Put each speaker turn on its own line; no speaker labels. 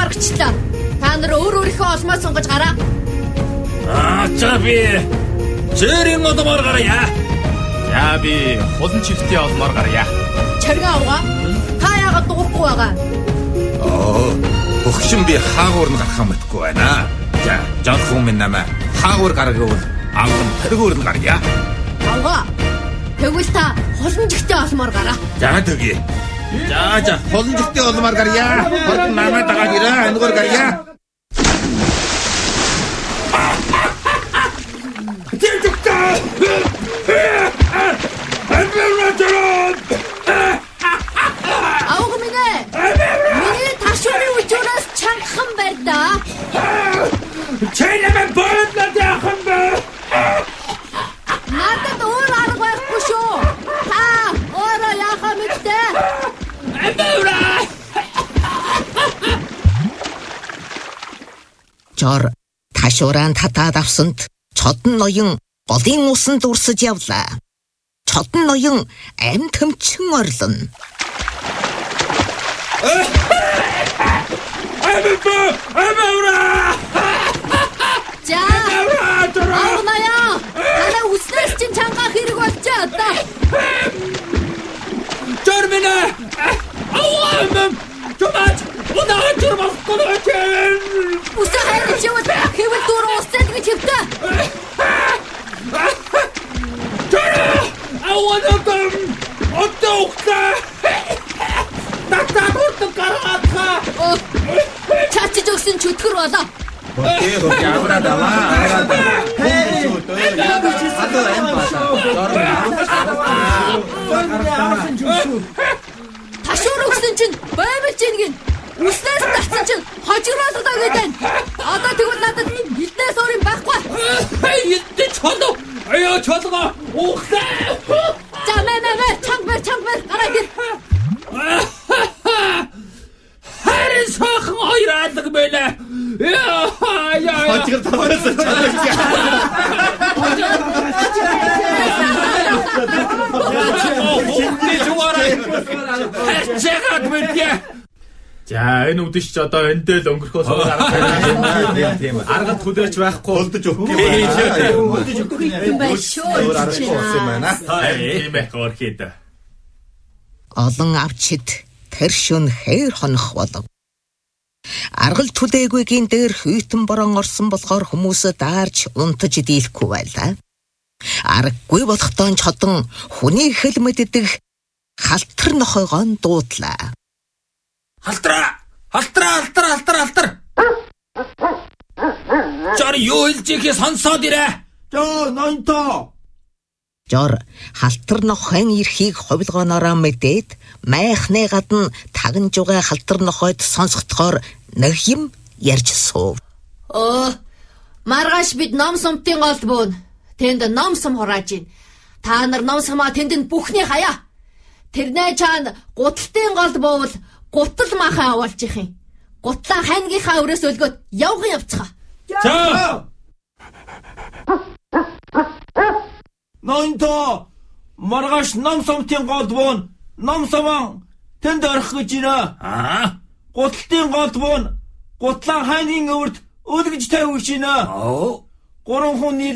Маргачлаа. Та нар өөрийнхөө олмоо сонгож гараа.
За би зэрийн олмоор гараа.
За би хулан чифтийн олмоор гараа.
Чарга аваа. Та яагаад дуурахгүй байгаа?
Өгшин би хаагуур нь гарах юм байтгүй байна. За, жан хүмүүс намаа хаагуур гаргавал анган тэргүүр нь гарья.
Аваа. Тэгвэл та холонжигтэй олмоор гараа.
За тэгье. За, холонжигтэй олмоор гарья. Хот намаа дагаад ирээ, ангуур гарья.
Миний ташуурын үчүүрээс чангахан байна да.
Чэнэмэн бодлоо яахан бэ?
Надад өөр арга байхгүй шүү. Та өөрөө яахаа мэдтээ.
Жор ташууран татаад авсанд чодон ноён голын усанд урсаж явлаа. Чодон ноён амт хөмчөн орлоно.
За. Авнаяа. Танаа үснээс чинь чангаах хэрэг болчихоо одоо.
Жормина. Аваам. Томат. Унаа журмахгүй байна.
Үсээ хайрч яваад хэвэл дөрөв устай гэж хэвтэ.
Аваадам. Отоохта. Татаад урд гараатха.
Чачиж өгсөн чөтгөр болоо. Ташуур өгсөн чинь баймилж ийн. Үснээс татсан чинь хожигроод одоо гэдэг. Одоо тэгвэл надад хилдээс өөрийн байхгүй.
Хилдэ чолоо. Аяа чолоо. Ухлаа.
За мэ чанга гараа гэр.
Харин сахан ойраадаг байлаа. Яа.
Хожигр таваасан чалаа.
За энэ үдэш ч одоо эндээ л өнгөрөхөөс арга арга түлээж байхгүй
Хулдаж өгөх
юм байна шүү.
тийм байх орхид.
Олон авчид тэр шөнө хээр хонох болов. Аргал түлээгүйгийн дээр хүйтэн борон орсон болохоор хүмүүсээ даарч унтаж дийлэхгүй байлаа. Аргагүй болохдоо чодон хүний хэлмэддэг халтар нохойгоо дуудлаа.
Халтар. Жор юу хэлж ихээ сонсоод ирээ.
Нонто.
Жор халтар нохойн эрхийг хувилгооноороо мэдээд майхны гадна тагнж байгаа халтар нохойд сонсгохоор нэг юм ярьж суув.
Маргааш бид ном сумтын голд буун. Тэнд ном сум хурааж гин. Та нар ном сумаа тэнд бүхний хаяа. Тэрнээ чаанд гуталтын голд буувал гутал махаа авалж их юм. Гутлаа хайнгийнхаа өрөөс өлгөөд явган явцгаа.
За.
Нонто маргааш ном сумтын голд буун. Ном суман тэнд орох гэж байна. Гуталтын голд буун. Гутлаа хайнгийн өвөрт өлгөж тавих гэж байна. 3 хүн